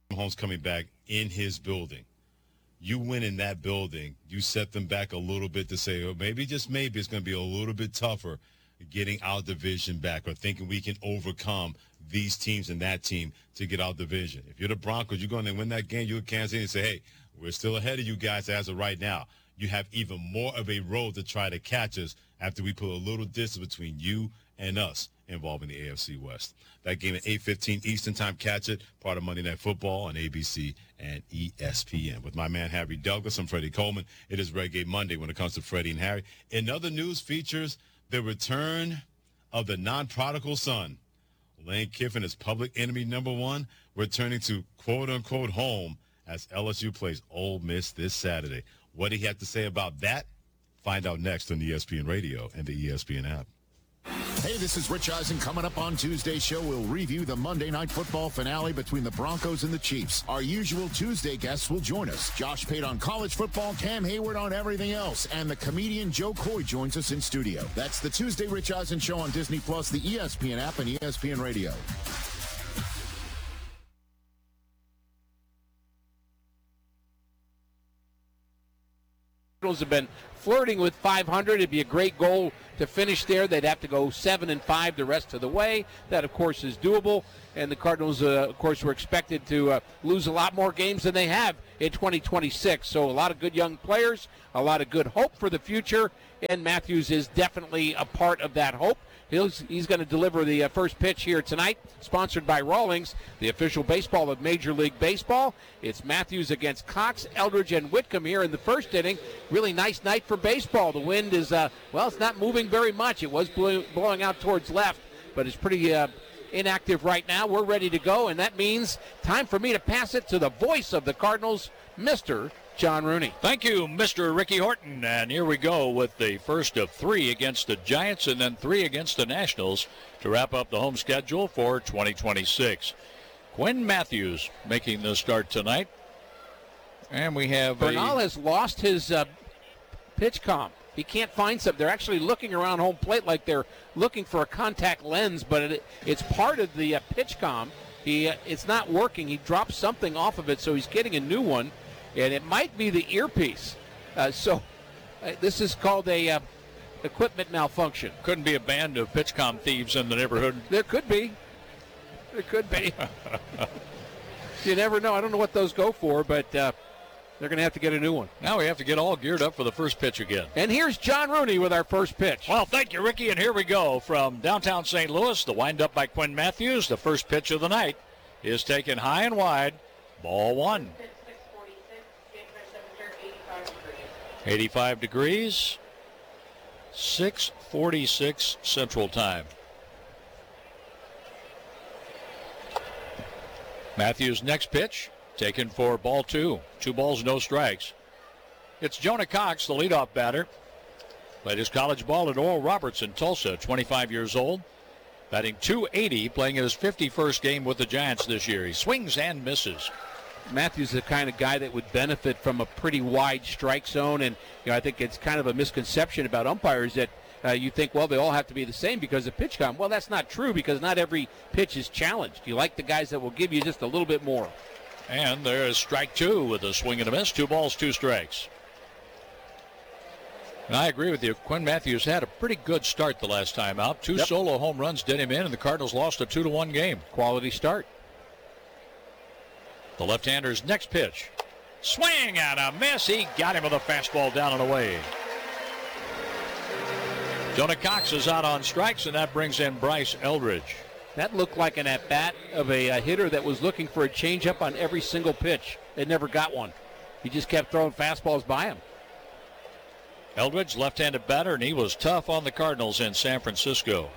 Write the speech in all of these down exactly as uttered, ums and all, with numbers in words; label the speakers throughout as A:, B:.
A: Mahomes coming back in his building. You win in that building, you set them back a little bit to say, oh, maybe, just maybe, it's going to be a little bit tougher getting our division back or thinking we can overcome these teams and that team to get our division. If you're the Broncos, you're going to win that game, you're Kansas City and say, hey, we're still ahead of you guys as of right now. You have even more of a road to try to catch us after we put a little distance between you and us involving the A F C West. That game at eight fifteen Eastern Time. Catch it, part of Monday Night Football on A B C and E S P N. With my man Harry Douglas, I'm Freddie Coleman. It is Reggae Monday when it comes to Freddie and Harry. In other news features, the return of the non-prodigal son. Lane Kiffin is public enemy number one, returning to quote-unquote home as L S U plays Ole Miss this Saturday. What do he have to say about that? Find out next on E S P N Radio and the E S P N app.
B: Hey, this is Rich Eisen. Coming up on Tuesday's show, we'll review the Monday Night Football finale between the Broncos and the Chiefs. Our usual Tuesday guests will join us. Josh Pate on college football, Cam Hayward on everything else, and the comedian Joe Coy joins us in studio. That's the Tuesday Rich Eisen Show on Disney Plus, the E S P N app, and E S P N Radio.
C: Have been flirting with five hundred. It'd be a great goal to finish there. They'd have to go seven and five the rest of the way. That, of course, is doable. And the Cardinals, uh, of course, were expected to uh, lose a lot more games than they have in twenty twenty-six. So a lot of good young players, a lot of good hope for the future, and Matthews is definitely a part of that hope. He's, he's going to deliver the uh, first pitch here tonight, sponsored by Rawlings, the official baseball of Major League Baseball. It's Matthews against Cox, Eldridge, and Whitcomb here in the first inning. Really nice night for baseball. The wind is, uh, well, it's not moving very much. It was blow, blowing out towards left, but it's pretty uh, inactive right now. We're ready to go, and that means time for me to pass it to the voice of the Cardinals, Mister John Rooney.
D: Thank you, Mister Ricky Horton. And here we go with the first of three against the Giants and then three against the Nationals to wrap up the home schedule for twenty twenty-six. Quinn Matthews making the start tonight. And we have
C: Bernal
D: a...
C: has lost his uh, pitch comp. He can't find something. They're actually looking around home plate like they're looking for a contact lens, but it, it's part of the uh, pitch comp. He, uh, it's not working. He dropped something off of it, so he's getting a new one. And it might be the earpiece. Uh, so uh, this is called a uh, equipment malfunction.
D: Couldn't be a band of pitchcom thieves in the neighborhood.
C: There could be. There could be. You never know. I don't know what those go for, but uh, they're going to have to get a new one.
D: Now we have to get all geared up for the first pitch again.
C: And here's John Rooney with our first pitch.
D: Well, thank you, Ricky. And here we go from downtown Saint Louis. The windup by Quinn Matthews. The first pitch of the night is taken high and wide. Ball one. eighty-five degrees, six forty-six Central Time. Matthews' next pitch, taken for ball two. Two balls, no strikes. It's Jonah Cox, the leadoff batter. Played his college ball at Oral Roberts in Tulsa, twenty-five years old. Batting two eighty, playing in his fifty-first game with the Giants this year. He swings and misses.
C: Matthews is the kind of guy that would benefit from a pretty wide strike zone, and you know I think it's kind of a misconception about umpires that uh, you think, well, they all have to be the same because of pitch count. Well, that's not true because not every pitch is challenged. You like the guys that will give you just a little bit more.
D: And there's strike two with a swing and a miss. Two balls, two strikes. And I agree with you. Quinn Matthews had a pretty good start the last time out. Two yep. solo home runs did him in, and the Cardinals lost a two to one game.
C: Quality start.
D: The left-hander's next pitch. Swing and a miss. He got him with a fastball down and away. Jonah Cox is out on strikes, and that brings in Bryce Eldridge.
C: That looked like an at-bat of a, a hitter that was looking for a changeup on every single pitch. It never got one. He just kept throwing fastballs by him.
D: Eldridge, left-handed batter, and he was tough on the Cardinals in San Francisco.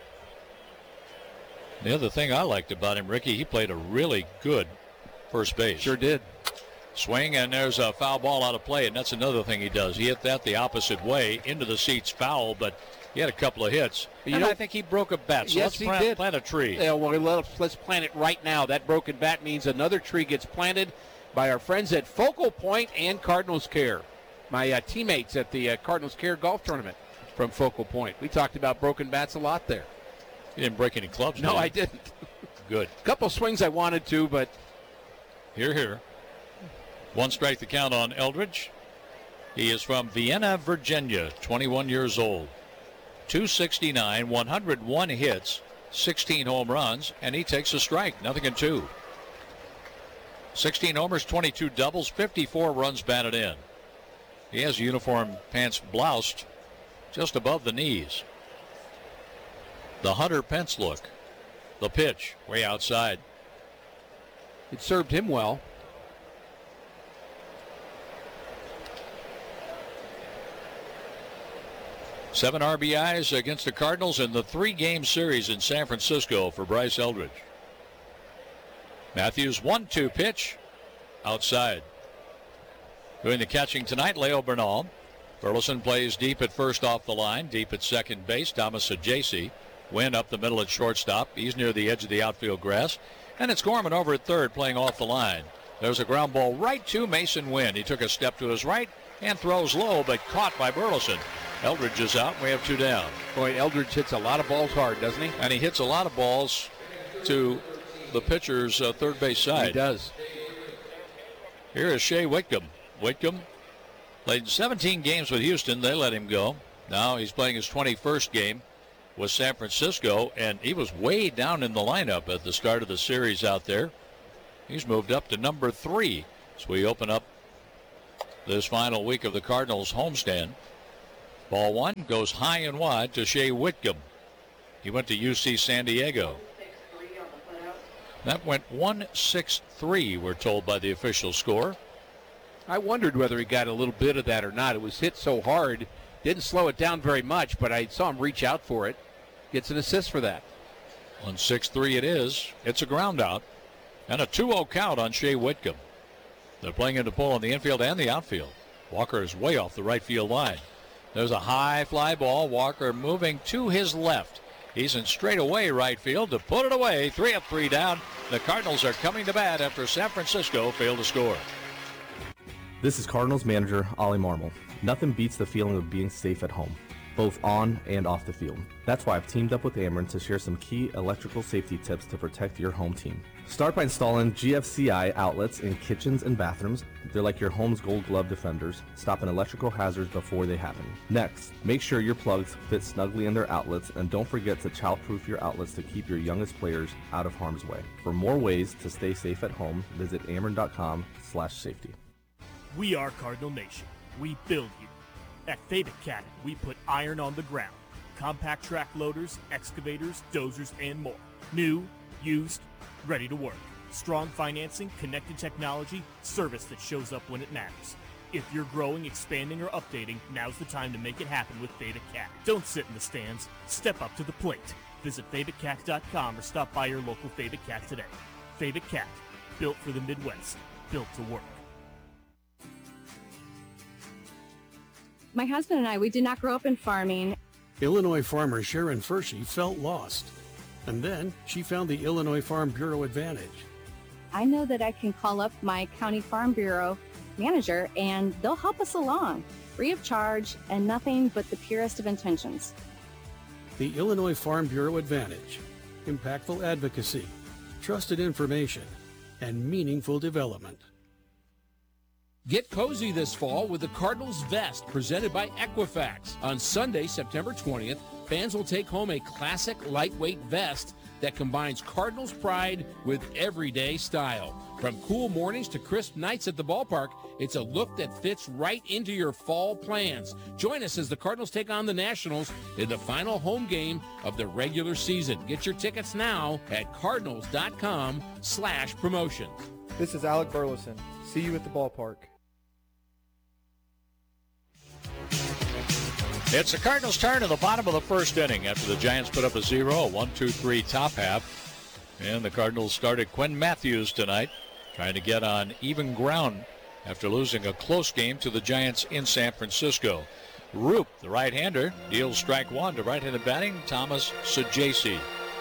D: The other thing I liked about him, Ricky, he played a really good first base.
C: Sure did.
D: Swing, and there's a foul ball out of play, and that's another thing he does. He hit that the opposite way into the seats foul, but he had a couple of hits. You and know, I think he broke a bat, so
C: yes,
D: let's
C: he
D: plant,
C: did.
D: plant a tree.
C: Yeah, well, let's, let's plant it right now. That broken bat means another tree gets planted by our friends at Focal Point and Cardinals Care. My uh, teammates at the uh, Cardinals Care Golf Tournament from Focal Point. We talked about broken bats a lot there.
D: You didn't break any clubs,
C: No,
D: did you?
C: I didn't.
D: Good.
C: A couple swings I wanted to, but
D: Here, here. One strike the count on Eldridge. He is from Vienna, Virginia, twenty-one years old. two sixty-nine, one hundred one hits, sixteen home runs, and he takes a strike. Nothing in two. sixteen homers, twenty-two doubles, fifty-four runs batted in. He has uniform pants bloused just above the knees. The Hunter Pence look. The pitch way outside.
C: It served him well.
D: Seven R B Is against the Cardinals in the three-game series in San Francisco for Bryce Eldridge. Matthews one two pitch outside. Doing the catching tonight, Leo Bernal. Burleson plays deep at first off the line, deep at second base. Thomas Sajaci. Wynn up the middle at shortstop. He's near the edge of the outfield grass. And it's Gorman over at third playing off the line. There's a ground ball right to Mason Wynn. He took a step to his right and throws low, but caught by Burleson. Eldridge is out. We have two down.
C: Boy, Eldridge hits a lot of balls hard, doesn't he?
D: And he hits a lot of balls to the pitcher's uh, third base side.
C: He does.
D: Here is Shea Whitcomb. Whitcomb played seventeen games with Houston. They let him go. Now he's playing his twenty-first game with San Francisco, and he was way down in the lineup at the start of the series out there. He's moved up to number three as we open up this final week of the Cardinals homestand. Ball one goes high and wide to Shea Whitcomb. He went to U C San Diego. That went one six three, we're told by the official score.
C: I wondered whether he got a little bit of that or not. It was hit so hard. Didn't slow it down very much, but I saw him reach out for it. Gets an assist for that.
D: one six three it is. It's a ground out. And a two oh count on Shea Whitcomb. They're playing into pull in the infield and the outfield. Walker is way off the right field line. There's a high fly ball. Walker moving to his left. He's in straightaway right field to put it away. Three up, three down. The Cardinals are coming to bat after San Francisco failed to score.
E: This is Cardinals manager Ollie Marmol. Nothing beats the feeling of being safe at home, both on and off the field. That's why I've teamed up with Ameren to share some key electrical safety tips to protect your home team. Start by installing G F C I outlets in kitchens and bathrooms. They're like your home's gold glove defenders, stopping electrical hazards before they happen. Next, make sure your plugs fit snugly in their outlets, and don't forget to childproof your outlets to keep your youngest players out of harm's way. For more ways to stay safe at home, visit ameren.com slash safety.
F: We are Cardinal Nation. We build you. At Fabic Cat, we put iron on the ground. Compact track loaders, excavators, dozers, and more. New, used, ready to work. Strong financing, connected technology, service that shows up when it matters. If you're growing, expanding, or updating, now's the time to make it happen with Fabic Cat. Don't sit in the stands. Step up to the plate. Visit Fabic Cat dot com or stop by your local Fabic Cat today. Fabic Cat, built for the Midwest, built to work.
G: My husband and I, we did not grow up in farming.
H: Illinois farmer Sharon Fershey felt lost. And then she found the Illinois Farm Bureau Advantage.
G: I know that I can call up my county farm bureau manager and they'll help us along, free of charge and nothing but the purest of intentions.
H: The Illinois Farm Bureau Advantage. Impactful advocacy, trusted information, and meaningful development.
I: Get cozy this fall with the Cardinals Vest presented by Equifax. On Sunday, September twentieth, fans will take home a classic lightweight vest that combines Cardinals pride with everyday style. From cool mornings to crisp nights at the ballpark, it's a look that fits right into your fall plans. Join us as the Cardinals take on the Nationals in the final home game of the regular season. Get your tickets now at cardinals.com slash promotions.
J: This is Alec Burleson. See you at the ballpark.
D: It's the Cardinals' turn in the bottom of the first inning after the Giants put up a zero, a one two three top half. And the Cardinals started Quinn Matthews tonight, trying to get on even ground after losing a close game to the Giants in San Francisco. Roop, the right-hander, deals strike one to right-handed batting Thomas Sajaci.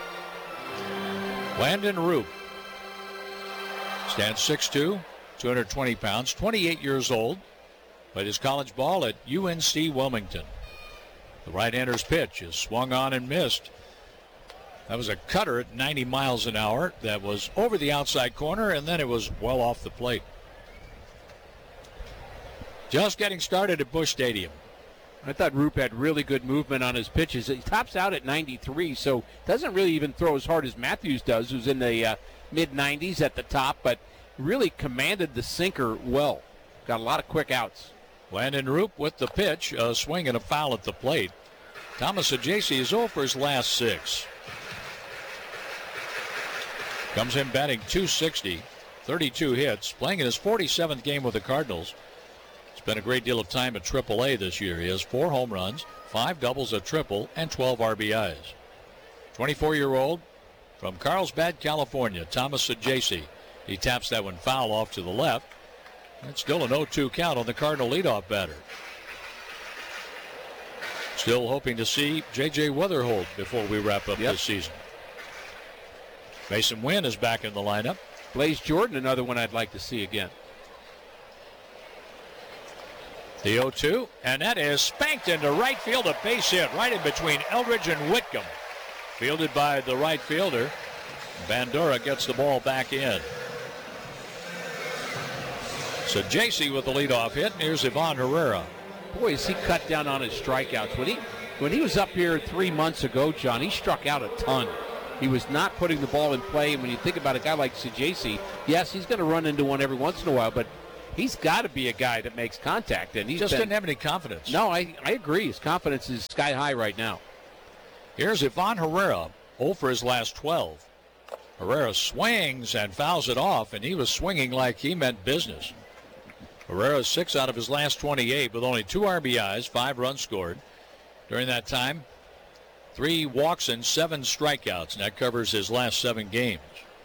D: Landon Roop stands six two, two hundred twenty pounds, twenty-eight years old. Played his college ball at U N C Wilmington. The right-hander's pitch is swung on and missed. That was a cutter at ninety miles an hour that was over the outside corner, and then it was well off the plate. Just getting started at Busch Stadium.
C: I thought Roop had really good movement on his pitches. He tops out at ninety-three, so doesn't really even throw as hard as Matthews does, who's in the uh, mid nineties at the top, but really commanded the sinker well. Got a lot of quick outs.
D: Landon Roop with the pitch, a swing and a foul at the plate. Thomas Ajayci is over for his last six. Comes in batting two sixty, thirty-two hits, playing in his forty-seventh game with the Cardinals. Spent a great deal of time at triple A this year. He has four home runs, five doubles, a triple, and twelve R B Is. twenty-four-year-old from Carlsbad, California, Thomas Ajayci. He taps that one foul off to the left. It's still an oh two count on the Cardinal leadoff batter. Still hoping to see J J Weatherholt before we wrap up
C: yep.
D: this season. Mason Wynn is back in the lineup.
C: Blaze Jordan, another one I'd like to see again.
D: The oh two, and that is spanked into right field, a base hit right in between Eldridge and Whitcomb. Fielded by the right fielder. Bandura gets the ball back in. So J C with the leadoff hit. Here's Ivan Herrera.
C: Boy, is he cut down on his strikeouts. When he when he was up here three months ago, John, he struck out a ton. He was not putting the ball in play. And when you think about a guy like J C, yes, he's going to run into one every once in a while, but he's got to be a guy that makes contact. And he
D: just
C: been,
D: didn't have any confidence.
C: No, I, I agree. His confidence is sky high right now.
D: Here's Ivan Herrera, oh for his last twelve. Herrera swings and fouls it off, and he was swinging like he meant business. Herrera's six out of his last twenty-eight with only two R B Is, five runs scored. During that time, three walks and seven strikeouts, and that covers his last seven games.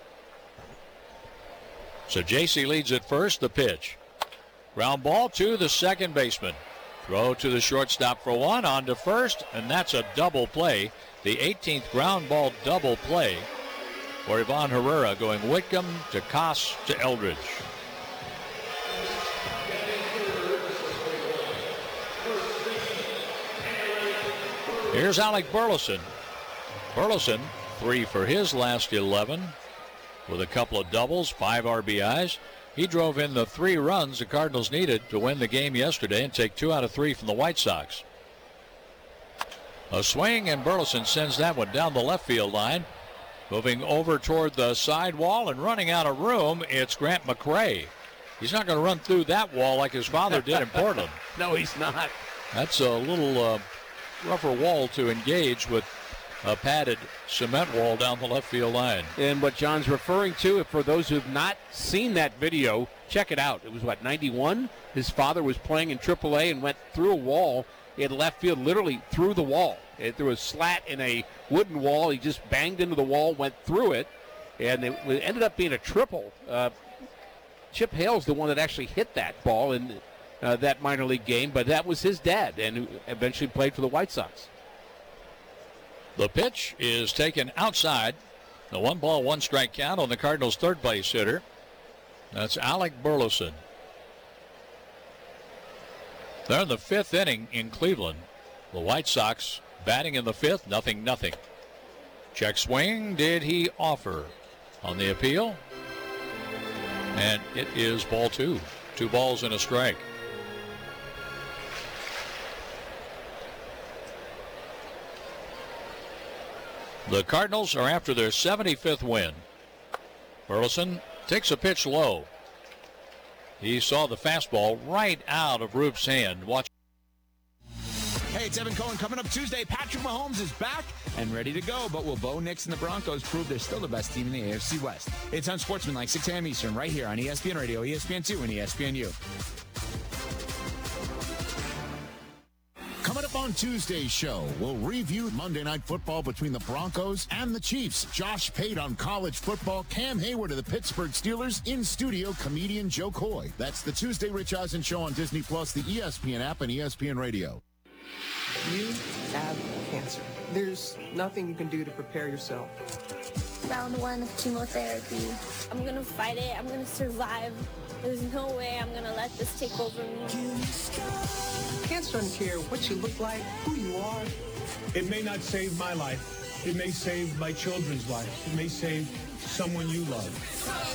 D: So J C leads at first, the pitch. Ground ball to the second baseman. Throw to the shortstop for one, on to first, and that's a double play. The eighteenth ground ball double play for Ivan Herrera, going Whitcomb to Koss to Eldridge. Here's Alec Burleson. Burleson, three for his last eleven with a couple of doubles, five R B Is. He drove in the three runs the Cardinals needed to win the game yesterday and take two out of three from the White Sox. A swing, and Burleson sends that one down the left field line. Moving over toward the side wall and running out of room, it's Grant McRae. He's not going to run through that wall like his father did in Portland.
C: No, he's not.
D: That's a little uh, rougher wall to engage with a padded cement wall down the left field line.
C: And what John's referring to, for those who have not seen that video, check it out. It was, what, ninety-one? His father was playing in triple A and went through a wall in left field, literally through the wall. It, there was a slat in a wooden wall. He just banged into the wall, went through it, and it ended up being a triple. Uh, Chip Hale's the one that actually hit that ball in uh, that minor league game, but that was his dad, and who eventually played for the White Sox.
D: The pitch is taken outside. The one ball, one strike count on the Cardinals' third base hitter. That's Alec Burleson. They're in the fifth inning in Cleveland. The White Sox batting in the fifth, nothing, nothing. Check swing. Did he offer on the appeal? And it is ball two. Two balls and a strike. The Cardinals are after their seventy-fifth win. Burleson takes a pitch low. He saw the fastball right out of Roop's hand. Watch.
K: Hey, it's Evan Cohen. Coming up Tuesday, Patrick Mahomes is back and ready to go. But will Bo Nix and the Broncos prove they're still the best team in the A F C West? It's Unsportsmanlike, six a.m. Eastern, right here on E S P N Radio, E S P N two, and E S P N U.
B: Coming up on Tuesday's show, we'll review Monday Night Football between the Broncos and the Chiefs. Josh Pate on college football, Cam Hayward of the Pittsburgh Steelers, in studio comedian Joe Coy. That's the Tuesday Rich Eisen Show on Disney Plus, the E S P N app, and E S P N Radio.
L: You have cancer. There's nothing you can do to prepare yourself.
M: Round one of chemotherapy. I'm gonna fight it. I'm gonna survive. There's no way I'm gonna let this take over me.
L: Cancer doesn't care what you look like, who you are.
N: It may not save my life, It may save my children's lives. It may save someone you love.